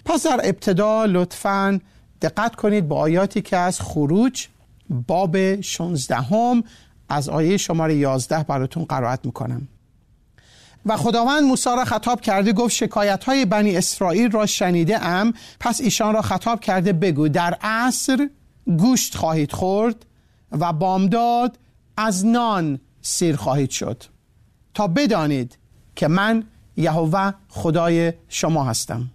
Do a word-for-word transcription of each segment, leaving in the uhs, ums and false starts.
پس در ابتدا لطفاً دقت کنید به آیاتی که از خروج باب شانزده هم از آیه شماره یازده براتون قرائت میکنم. و خداوند موسی را خطاب کرده گفت شکایت‌های بنی اسرائیل را شنیده ام، پس ایشان را خطاب کرده بگو در عصر گوشت خواهید خورد و بامداد از نان سیر خواهید شد، تا بدانید که من یهوه خدای شما هستم.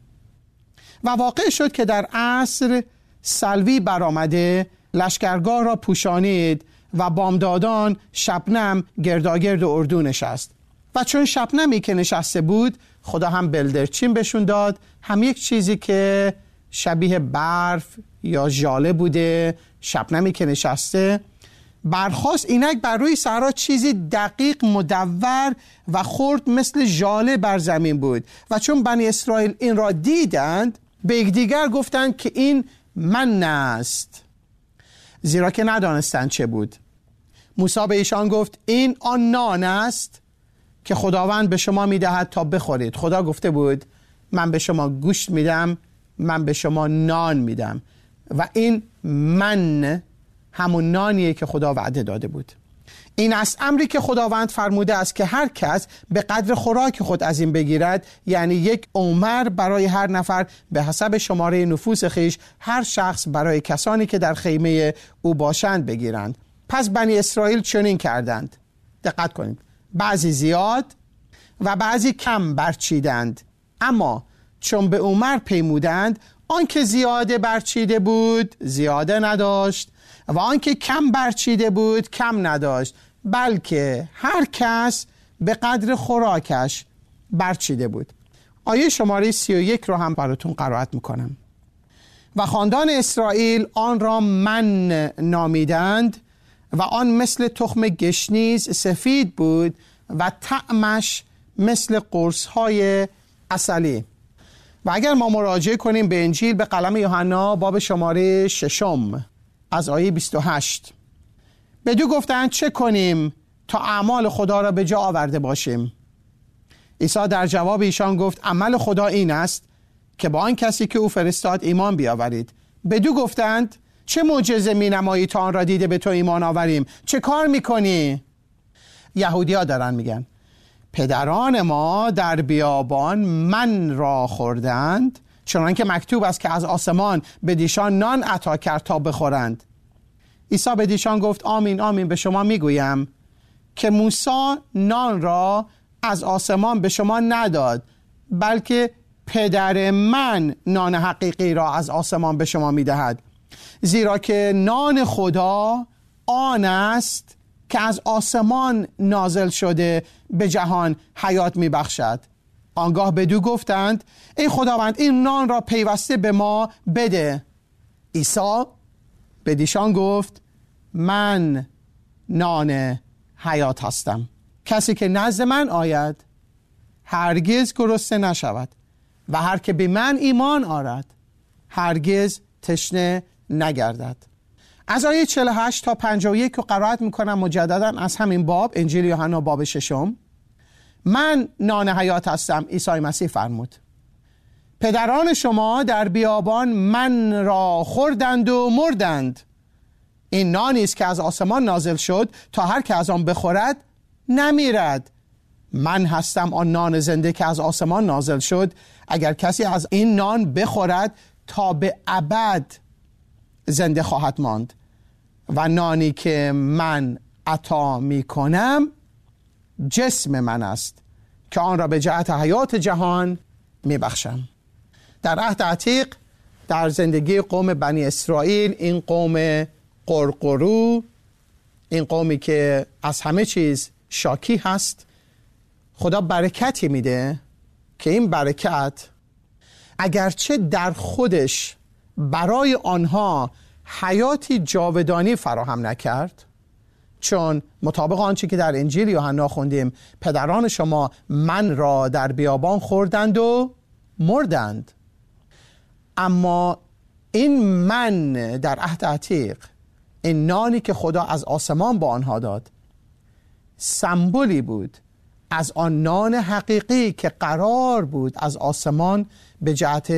و واقع شد که در عصر سلوی برآمده لشکرگاه را پوشانید و بامدادان شبنم گرداگرد اردو نشست. و چون شبنمی که نشسته بود خدا هم بلدرچین بهشون داد، هم یک چیزی که شبیه برف یا ژاله بوده، شبنمی که نشسته برخاست اینک بر روی صحرا چیزی دقیق مدور و خرد مثل ژاله بر زمین بود. و چون بنی اسرائیل این را دیدند به یکدیگر گفتند که این من است، زیرا که ندانستند چه بود. موسی به ایشان گفت این آن نان است که خداوند به شما میدهد تا بخورید. خدا گفته بود من به شما گوشت میدم، من به شما نان میدم. و این من همون نانیه که خدا وعده داده بود. این است امری که خداوند فرموده است که هر کس به قدر خوراک خود از این بگیرد، یعنی یک اومر برای هر نفر به حسب شماره نفوس خیش، هر شخص برای کسانی که در خیمه او باشند بگیرند. پس بنی اسرائیل چنین کردند. دقت کنید، بعضی زیاد و بعضی کم برچیدند، اما چون به اومر پیمودند آن که زیاده برچیده بود زیاده نداشت و آن که کم برچیده بود کم نداشت، بلکه هر کس به قدر خوراکش برچیده بود. آیه شماره سی و یک رو هم براتون قرائت میکنم. و خاندان اسرائیل آن را من نامیدند و آن مثل تخم گشنیز سفید بود و طعمش مثل قرص‌های عسلی. و اگر ما مراجعه کنیم به انجیل به قلم یوحنا باب شماره ششم از آیه بیست و هشت، بدو گفتند چه کنیم تا اعمال خدا را به جا آورده باشیم؟ عیسی در جواب ایشان گفت عمل خدا این است که با آن کسی که او فرستاد ایمان بیاورید. بدو گفتند چه معجزه می نمایی تا آن را دیده به تو ایمان آوریم؟ چه کار می کنی؟ یهودی ها دارن میگن پدران ما در بیابان من را خوردند، چنان که مکتوب است که از آسمان به دیشان نان عطا کرد تا بخورند. عیسی به دیشان گفت آمین آمین به شما میگویم که موسی نان را از آسمان به شما نداد، بلکه پدر من نان حقیقی را از آسمان به شما میدهد. زیرا که نان خدا آن است که از آسمان نازل شده به جهان حیات میبخشد. آنگاه بدو گفتند ای خداوند این نان را پیوسته به ما بده. عیسی به دیشان گفت من نان حیات هستم. کسی که نزد من آید هرگز گرسنه نشود و هر که به من ایمان آرد هرگز تشنه نگردد. از آیه چهل و هشت تا پنجاه و یک رو قرائت میکنم مجددا از همین باب انجیل یوحنا باب ششم. من نان حیات هستم. عیسی مسیح فرمود پدران شما در بیابان من را خوردند و مردند. این نانی است که از آسمان نازل شد تا هر که از آن بخورد نمیرد. من هستم آن نان زنده که از آسمان نازل شد. اگر کسی از این نان بخورد تا به ابد زنده خواهد ماند و نانی که من عطا می کنم جسم من است که آن را به جهت حیات جهان می بخشم. در عهد عتیق در زندگی قوم بنی اسرائیل، این قوم قرقرو، این قومی که از همه چیز شاکی هست، خدا برکتی میده که این برکت اگرچه در خودش برای آنها حیاتی جاودانی فراهم نکرد، چون مطابق آنچه که در انجیل یوحنا خوندیم پدران شما من را در بیابان خوردند و مردند، اما این من در عهد عتیق، این نانی که خدا از آسمان با آنها داد، سمبولی بود از آن نان حقیقی که قرار بود از آسمان به جهت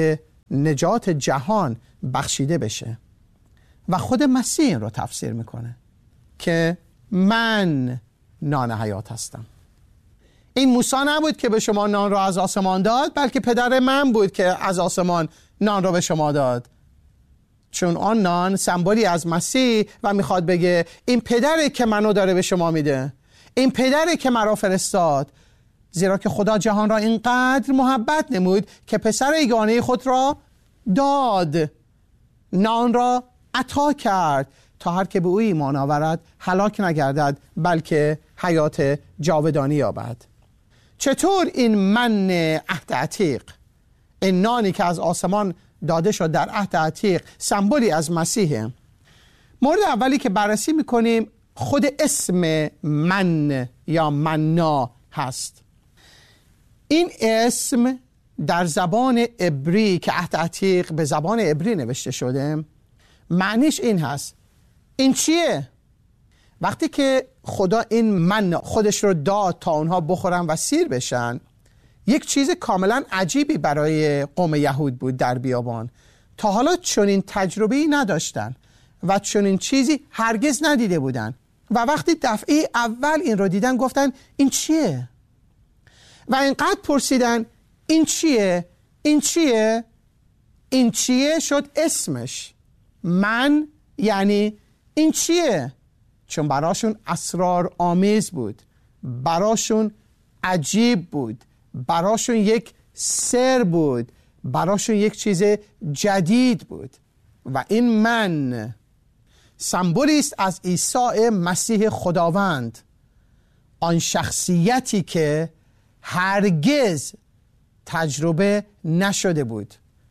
نجات جهان بخشیده بشه. و خود مسیح این رو تفسیر میکنه که من نان حیات هستم. این موسی نبود که به شما نان را از آسمان داد، بلکه پدر من بود که از آسمان نان را به شما داد. چون آن نان سمبولی از مسیح و میخواد بگه این پدره که منو داره به شما میده، این پدره که مرا فرستاد، زیرا که خدا جهان را اینقدر محبت نمود که پسر یگانه خود را داد، نان را عطا کرد تا هر که به او ایمان آورد هلاک نگردد بلکه حیات جاودانی یابد. چطور این من عهد عتیق، این نانی که از آسمان داده شد در عهد عتیق سمبولی از مسیحه؟ مورد اولی که بررسی میکنیم خود اسم من یا منا هست. این اسم در زبان عبری که عهد عتیق به زبان عبری نوشته شده معنیش این هست. این چیه؟ وقتی که خدا این من خودش رو داد تا اونها بخورن و سیر بشن، یک چیز کاملا عجیبی برای قوم یهود بود در بیابان. تا حالا چنین تجربه‌ای نداشتن و چنین چیزی هرگز ندیده بودن و وقتی دفعه اول این رو دیدن گفتن این چیه؟ و اینقدر پرسیدن این چیه؟ این چیه؟ این چیه شد اسمش. من یعنی این چیه؟ چون براشون اسرار آمیز بود، براشون عجیب بود، براشون یک سر بود، براشون یک چیز جدید بود. و این من سمبولی است از عیسی مسیح خداوند، آن شخصیتی که هرگز تجربه نشده بود.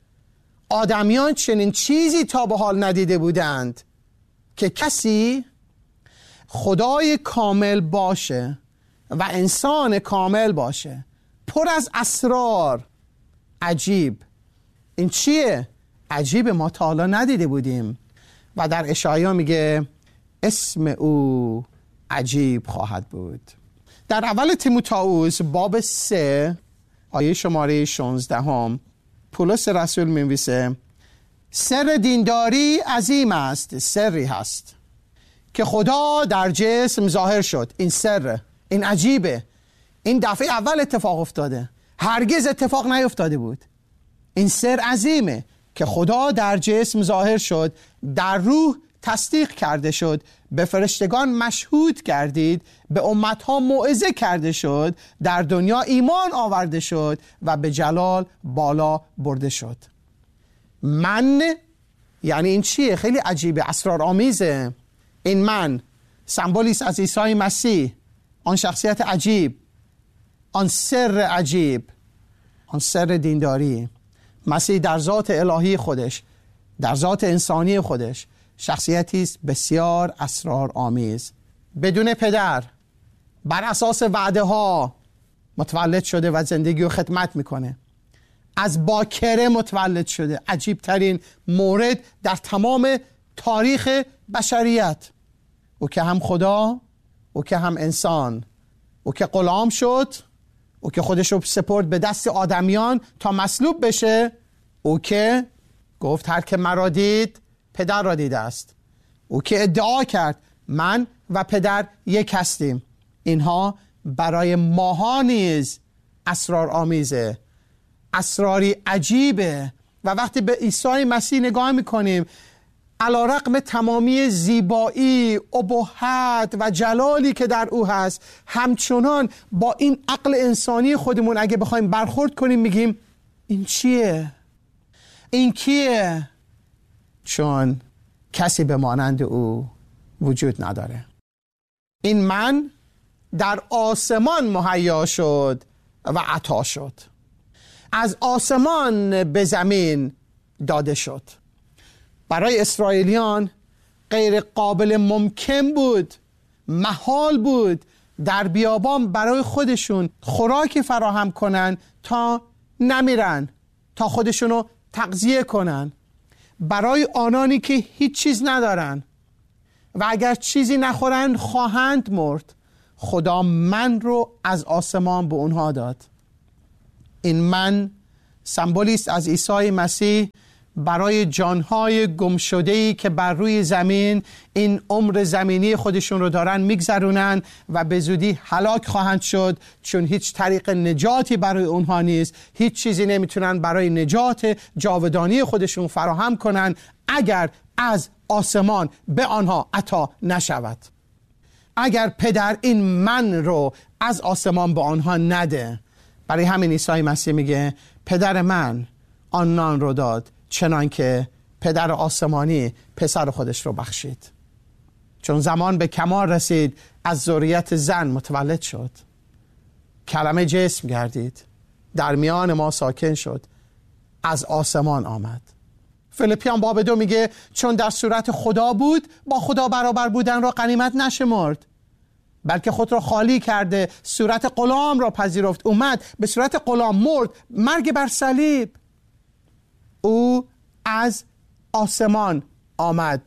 آدمیان چنین چیزی تا به حال ندیده بودند که کسی خدای کامل باشه و انسان کامل باشه، پر از اسرار. عجیب. این چیه؟ عجیب، ما تا حالا ندیده بودیم. و در اشعیا میگه اسم او عجیب خواهد بود. در اول تیموتائوس باب سه آیه شماره شانزده هم پولس رسول می‌نویسه سر دینداری عظیم است، سری هست که خدا در جسم ظاهر شد. این سر، این عجیبه. این دفعه اول اتفاق افتاده، هرگز اتفاق نیفتاده بود. این سر عظیمه که خدا در جسم ظاهر شد، در روح تصدیق کرده شد، به فرشتگان مشهود گردید، به امتها موعظه کرده شد، در دنیا ایمان آورده شد و به جلال بالا برده شد. من یعنی این چیه؟ خیلی عجیبه، اسرارآمیزه. این من سمبولی است از عیسی مسیح، آن شخصیت عجیب، آن سر عجیب، آن سر دینداری. مسیح در ذات الهی خودش، در ذات انسانی خودش شخصیتی است بسیار اسرارآمیز. بدون پدر، بر اساس وعده ها متولد شده و زندگی و خدمت میکنه. از باکره متولد شده. عجیب ترین مورد در تمام تاریخ بشریت. او که هم خدا، او که هم انسان، او که غلام شد، او که خودش رو سپرد به دست آدمیان تا مصلوب بشه، او که گفت هر که مرا دید پدر را دیده است، او که ادعا کرد من و پدر یک هستیم. اینها برای ماها نیز اسرارآمیزه، اسراری عجیبه. و وقتی به عیسی مسیح نگاه میکنیم، علیرغم تمامی زیبایی، ابهت و جلالی که در او هست، همچنان با این عقل انسانی خودمون اگه بخوایم برخورد کنیم میگیم این چیه؟ این کیه؟ چون کسی به مانند او وجود نداره. این من در آسمان مهیا شد و عطا شد، از آسمان به زمین داده شد. برای اسرائیلیان غیر قابل ممکن بود، محال بود در بیابان برای خودشون خوراکی فراهم کنن تا نمیرن، تا خودشونو تغذیه کنن. برای آنانی که هیچ چیز ندارن و اگر چیزی نخورن خواهند مرد، خدا من رو از آسمان به اونها داد. این من سمبولی است از عیسی مسیح برای جانهای گمشده‌ای که بر روی زمین این عمر زمینی خودشون رو دارن میگذرونن و به زودی هلاک خواهند شد، چون هیچ طریق نجاتی برای اونها نیست. هیچ چیزی نمیتونن برای نجات جاودانی خودشون فراهم کنن اگر از آسمان به آنها عطا نشود، اگر پدر این من رو از آسمان به آنها نده. برای همین عیسی مسیح میگه پدر من آن نان رو داد چنان که پدر آسمانی پسر خودش رو بخشید. چون زمان به کمال رسید از ذریت زن متولد شد، کلمه جسم گردید، در میان ما ساکن شد، از آسمان آمد. فیلیپیان باب دو میگه چون در صورت خدا بود با خدا برابر بودن را غنیمت نشمرد، بلکه خود را خالی کرده صورت غلام را پذیرفت، اومد به صورت غلام مرد، مرگ بر صلیب. او از آسمان آمد،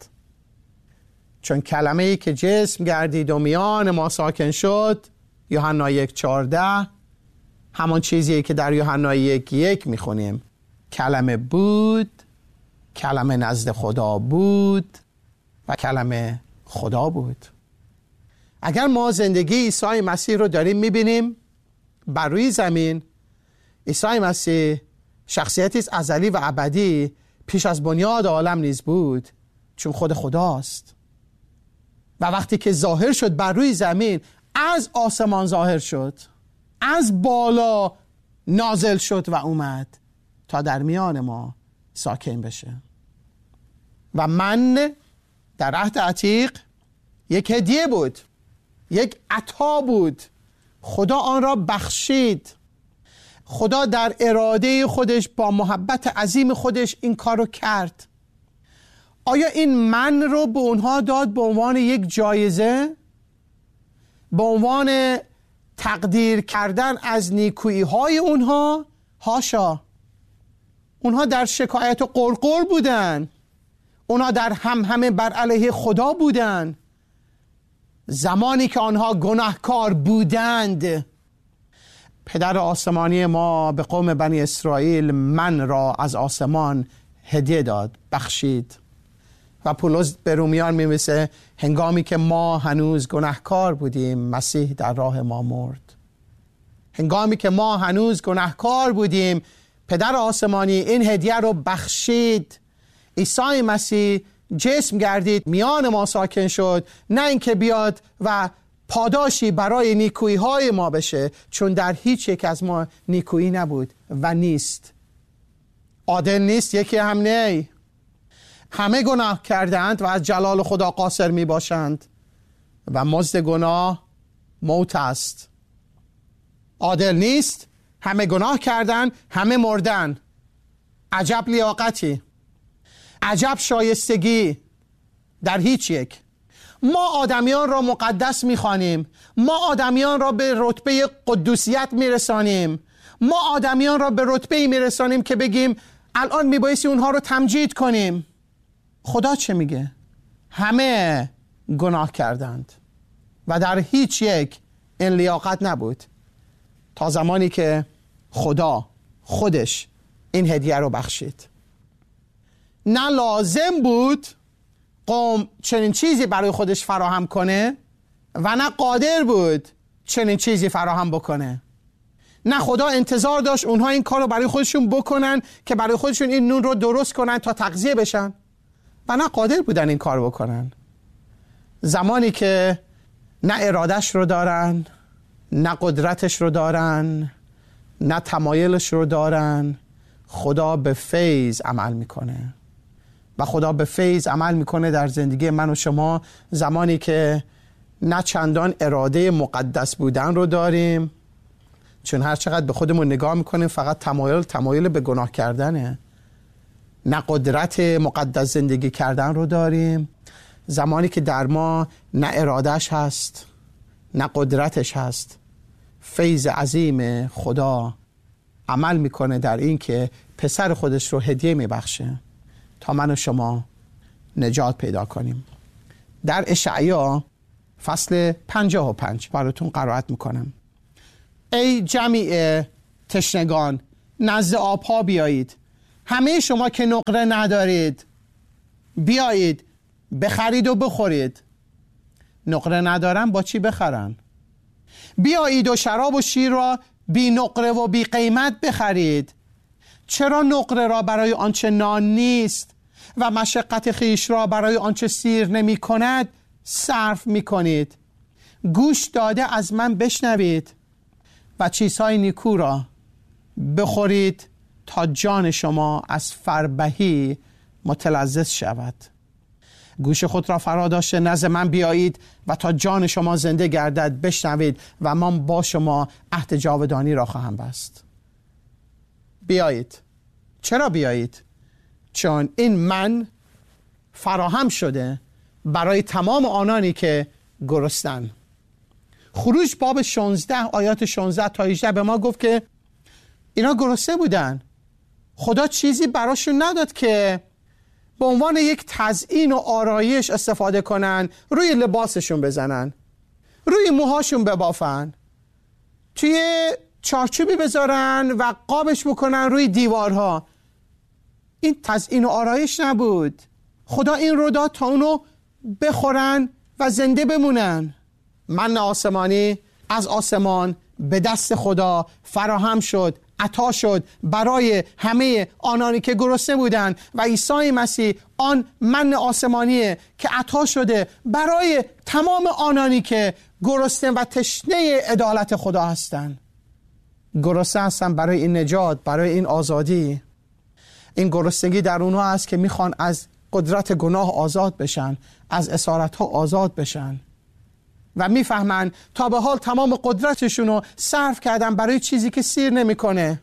چون کلمه ای که جسم گردید و میان ما ساکن شد، یوحنا یک چهارده، همان چیزیه که در یوحنا یک یک میخونیم. کلمه بود، کلمه نزد خدا بود و کلمه خدا بود. اگر ما زندگی عیسی مسیح رو داریم میبینیم بر روی زمین، عیسی مسیح شخصیتی است ازلی و ابدی، پیش از بنیاد عالم نیز بود، چون خود خداست. و وقتی که ظاهر شد بر روی زمین، از آسمان ظاهر شد، از بالا نازل شد و اومد تا در میان ما ساکن بشه. و من در عهد عتیق یک هدیه بود، یک عطا بود. خدا آن را بخشید. خدا در اراده خودش با محبت عظیم خودش این کار رو کرد. آیا این من رو به اونها داد به عنوان یک جایزه؟ به عنوان تقدیر کردن از نیکویی های اونها؟ هاشا. اونها در شکایت و قرقر بودن، اونها در هم همه بر علیه خدا بودن زمانی که آنها گناهکار بودند. پدر آسمانی ما به قوم بنی اسرائیل من را از آسمان هدیه داد، بخشید. و پولس به رومیان می‌نویسه هنگامی که ما هنوز گناهکار بودیم مسیح در راه ما مرد. هنگامی که ما هنوز گناهکار بودیم پدر آسمانی این هدیه رو بخشید. عیسی مسیح جسم گردید، میان ما ساکن شد، نه اینکه بیاد و پاداشی برای نیکویی های ما بشه، چون در هیچ یک از ما نیکویی نبود و نیست. عادل نیست، یکی هم نه. همه گناه کردند و از جلال خدا قاصر می باشند و مزد گناه موت است. عادل نیست، همه گناه کردند، همه مردن. عجب لیاقتی، عجب شایستگی در هیچ یک. ما آدمیان را مقدس می‌خوانیم، ما آدمیان را به رتبه قدوسیت میرسانیم، ما آدمیان را به رتبه‌ای میرسانیم که بگیم الان میبایستی اونها رو تمجید کنیم. خدا چه میگه؟ همه گناه کردند و در هیچ یک این لیاقت نبود تا زمانی که خدا خودش این هدیه رو بخشید. نه لازم بود قوم چنین چیزی برای خودش فراهم کنه و نه قادر بود چنین چیزی فراهم بکنه. نه خدا انتظار داشت اونها این کار رو برای خودشون بکنن که برای خودشون این نون رو درست کنن تا تغذیه بشن، و نه قادر بودن این کار بکنن. زمانی که نه ارادش رو دارن، نه قدرتش رو دارن، نه تمایلش رو دارن، خدا به فیض عمل میکنه. و خدا به فیض عمل میکنه در زندگی من و شما زمانی که نه چندان اراده مقدس بودن رو داریم، چون هر چقدر به خودمون نگاه میکنیم فقط تمایل تمایل به گناه کردنه، نه قدرت مقدس زندگی کردن رو داریم. زمانی که در ما نه ارادش هست نه قدرتش هست، فیض عظیم خدا عمل میکنه در این که پسر خودش رو هدیه میبخشه تا من و شما نجات پیدا کنیم. در اشعیا فصل پنجاه و پنج براتون قرائت میکنم. ای جمیع تشنگان نزد آبها بیایید. همه شما که نقره ندارید بیایید بخرید و بخورید. نقره ندارن با چی بخرن؟ بیایید و شراب و شیر را بی نقره و بی قیمت بخرید. چرا نقره را برای آنچه نان نیست و مشقت خیش را برای آنچه سیر نمی کند صرف می کنید؟ گوش داده از من بشنوید و چیزهای نیکو را بخورید تا جان شما از فربهی متلذذ شود. گوش خود را فرا داشته نزد من بیایید و تا جان شما زنده گردد بشنوید و من با شما عهد جاودانی را خواهم بست. بیایید. چرا بیایید؟ چون این من فراهم شده برای تمام آنانی که گرسنن. خروج باب شانزده آیات شانزده تا هجده به ما گفت که اینا گرسنه بودن. خدا چیزی براشون نداد که به عنوان یک تزیین و آرایش استفاده کنن، روی لباسشون بزنن، روی موهاشون ببافن، توی چارچوبی بذارن و قابش بکنن روی دیوارها. این تزیین و آرایش نبود. خدا این رو داد تا اونو بخورن و زنده بمونن. من آسمانی از آسمان به دست خدا فراهم شد، عطا شد برای همه آنانی که گرسنه بودند و عیسی مسیح آن من آسمانیه که عطا شده برای تمام آنانی که گرسنه و تشنه عدالت خدا هستند. گرسنه هستن برای این نجات، برای این آزادی. این گرسنگی در اونها هست که میخوان از قدرت گناه آزاد بشن، از اسارت ها آزاد بشن و میفهمن تا به حال تمام قدرتشون رو صرف کردن برای چیزی که سیر نمیکنه.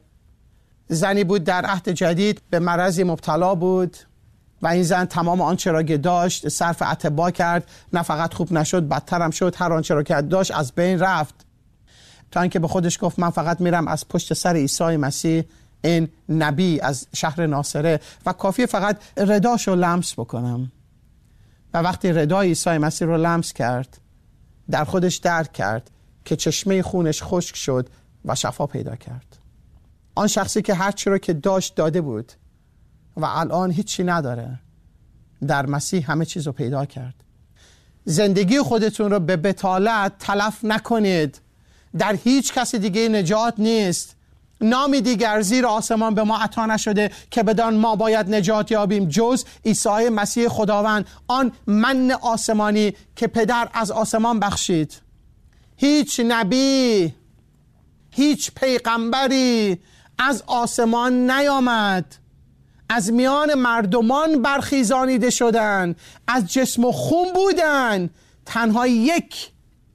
زنی بود در عهد جدید به مرضی مبتلا بود و این زن تمام آنچه را که داشت صرف اتباع کرد، نه فقط خوب نشد بدتر هم شد. هر آنچه را که داشت از بین رفت تا اینکه به خودش گفت من فقط میرم از پشت سر عیسی مسیح این نبی از شهر ناصره و کافیه فقط رداشو لمس بکنم. و وقتی ردای عیسی مسیح رو لمس کرد در خودش درک کرد که چشمه خونش خشک شد و شفا پیدا کرد. آن شخصی که هر چی رو که داشت داده بود و الان هیچی نداره، در مسیح همه چیز رو پیدا کرد. زندگی خودتون رو به بطالت تلف نکنید. در هیچ کس دیگه نجات نیست. نامی دیگر زیر آسمان به ما عطا نشده که بدان ما باید نجات یابیم جز عیسی مسیح خداوند، آن من آسمانی که پدر از آسمان بخشید. هیچ نبی، هیچ پیغمبری از آسمان نیامد. از میان مردمان برخیزانیده شدن، از جسم و خون بودن. تنها یک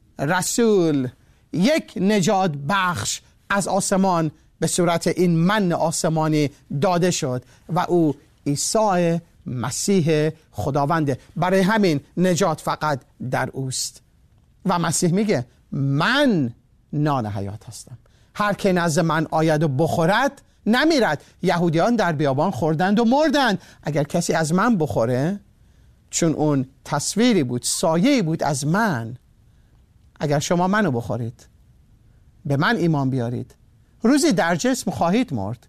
رسول، یک نجات بخش از آسمان به صورت این من آسمانی داده شد و او عیسی مسیح خداونده. برای همین نجات فقط در اوست. و مسیح میگه من نان حیات هستم. هر که نزد من آید و بخورد نمیرد. یهودیان در بیابان خوردند و مردند. اگر کسی از من بخوره، چون اون تصویری بود، سایه‌ای بود از من. اگر شما منو بخورید، به من ایمان بیارید، روزی در جسم خواهید مرد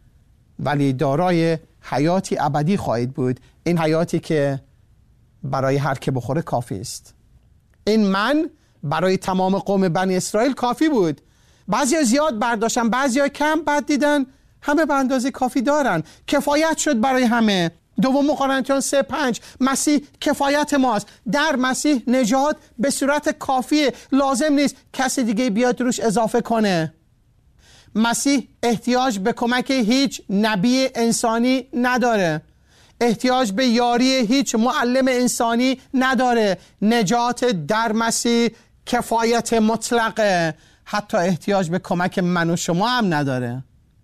ولی دارای حیاتی ابدی خواهید بود. این حیاتی که برای هر که بخوره کافی است. این من برای تمام قوم بنی اسرائیل کافی بود. بعضیا زیاد برداشتن، بعضیا کم، بعد دیدن همه به اندازه کافی دارن. کفایت شد برای همه. دوم قرنتیان سه پنج مسیح کفایت ماست. در مسیح نجات به صورت کافیه. لازم نیست کسی دیگه بیاد روش اضافه کنه. مسیح احتیاج به کمک هیچ نبی انسانی نداره. احتیاج به یاری هیچ معلم انسانی نداره. نجات در مسیح کفایت مطلقه. حتی احتیاج به کمک من و شما هم نداره.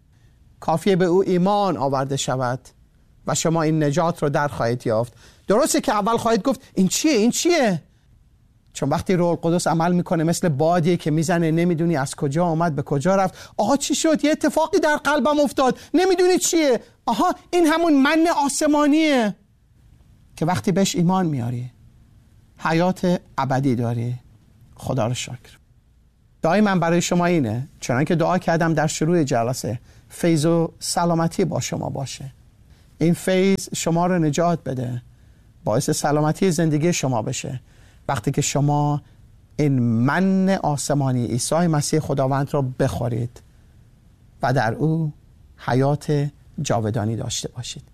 کافیه به او ایمان آورده شود و شما این نجات رو در خواهید یافت. درسته که اول خواهید گفت این چیه این چیه؟ چون وقتی روح القدس عمل میکنه مثل بادی که میزنه، نمیدونی از کجا آمد به کجا رفت. آها چی شد؟ یه اتفاقی در قلبم افتاد، نمیدونی چیه. آها این همون من آسمانیه که وقتی بهش ایمان میاری حیات ابدی داری. خدا رو شکر. دعای من برای شما اینه، چنانکه دعا کردم در شروع جلسه، فیض و سلامتی با شما باشه. این فیض شما رو نجات بده، باعث سلامتی زندگی شما بشه وقتی که شما این من آسمانی عیسی مسیح خداوند را بخورید و در او حیات جاودانی داشته باشید.